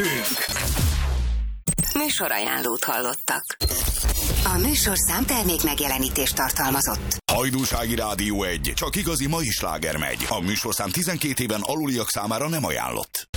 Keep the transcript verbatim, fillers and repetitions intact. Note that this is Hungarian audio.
Műsorajánlót hallottak. A műsorszám termék megjelenítést tartalmazott. Hajdúsági Rádió egy. Csak igazi mai sláger megy. A műsorszám tizenkét éven aluliak számára nem ajánlott.